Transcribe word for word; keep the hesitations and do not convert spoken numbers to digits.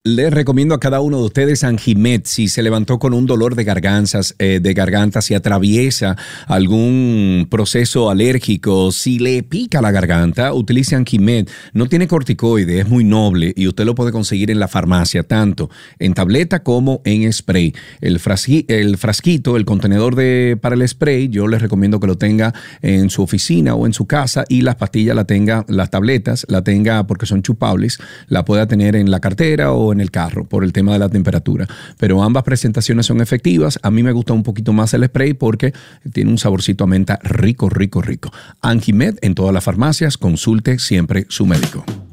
Les recomiendo a cada uno de ustedes Anjimed. Si se levantó con un dolor de gargantas, eh, de garganta, si atraviesa algún proceso alérgico, si le pica la garganta, utilice Anjimed. No tiene corticoide, es muy noble y usted lo puede conseguir en la farmacia, tanto en tableta como en spray. El, frasqui, el frasquito, el contenedor de, para el spray, yo les recomiendo que lo tenga en su oficina o en su casa, y las pastillas la tenga, las tabletas la tenga, porque son chupables, la pueda tener en la cartera o en el carro por el tema de la temperatura. Pero ambas presentaciones son efectivas. A mí me gusta un poquito más el spray porque tiene un saborcito a menta rico, rico, rico. Anjimed en todas las farmacias. Consulte siempre su médico.